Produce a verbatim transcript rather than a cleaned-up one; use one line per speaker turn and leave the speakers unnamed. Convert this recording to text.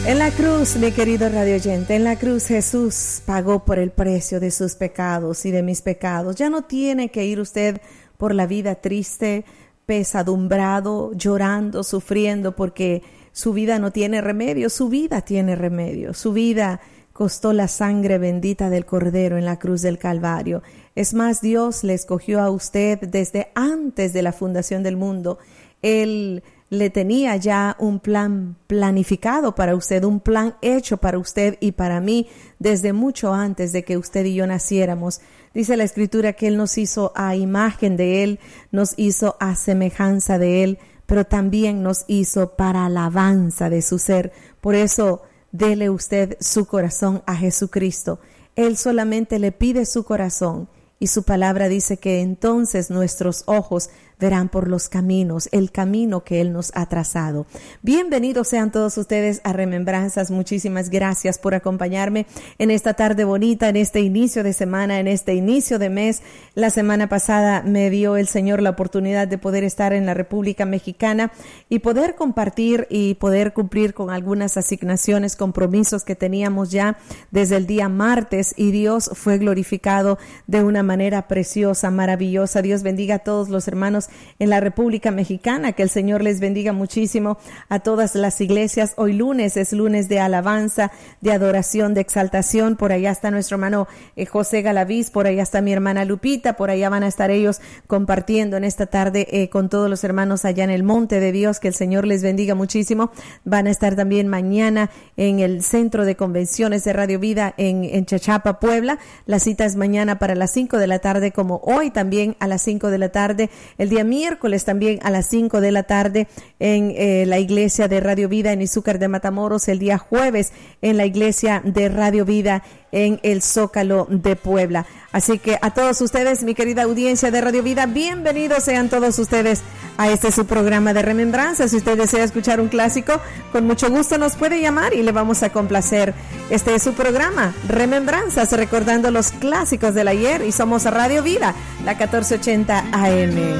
En la cruz, mi querido radio oyente, en la cruz Jesús pagó por el precio de sus pecados y de mis pecados. Ya no tiene que ir usted por la vida triste, pesadumbrado, llorando, sufriendo, porque su vida no tiene remedio. Su vida tiene remedio. Su vida costó la sangre bendita del Cordero en la cruz del Calvario. Es más, Dios le escogió a usted desde antes de la fundación del mundo. Él le tenía ya un plan planificado para usted, un plan hecho para usted y para mí desde mucho antes de que usted y yo naciéramos. Dice la Escritura que Él nos hizo a imagen de Él, nos hizo a semejanza de Él, pero también nos hizo para alabanza de su ser. Por eso, dele usted su corazón a Jesucristo. Él solamente le pide su corazón y su palabra dice que entonces nuestros ojos verán por los caminos, el camino que Él nos ha trazado. Bienvenidos sean todos ustedes a Remembranzas. Muchísimas gracias por acompañarme en esta tarde bonita, en este inicio de semana, en este inicio de mes. La semana pasada me dio el Señor la oportunidad de poder estar en la República Mexicana y poder compartir y poder cumplir con algunas asignaciones, compromisos que teníamos ya desde el día martes, y Dios fue glorificado de una manera preciosa, maravillosa. Dios bendiga a todos los hermanos en la República Mexicana, que el Señor les bendiga muchísimo a todas las iglesias. Hoy lunes es lunes de alabanza, de adoración, de exaltación. Por allá está nuestro hermano eh, José Galaviz, por allá está mi hermana Lupita, por allá van a estar ellos compartiendo en esta tarde eh, con todos los hermanos allá en el Monte de Dios. Que el Señor les bendiga muchísimo. Van a estar también mañana en el Centro de Convenciones de Radio Vida en, en Chachapa, Puebla. La cita es mañana para las cinco de la tarde, como hoy también a las cinco de la tarde. El día miércoles también a las cinco de la tarde en eh, la iglesia de Radio Vida en Izúcar de Matamoros. El día jueves en la iglesia de Radio Vida en el Zócalo de Puebla. Así que a todos ustedes, mi querida audiencia de Radio Vida, bienvenidos sean todos ustedes a este su programa de Remembranzas. Si usted desea escuchar un clásico, con mucho gusto nos puede llamar y le vamos a complacer. Este es su programa, Remembranzas, recordando los clásicos del ayer, y somos Radio Vida, la catorce ochenta A M.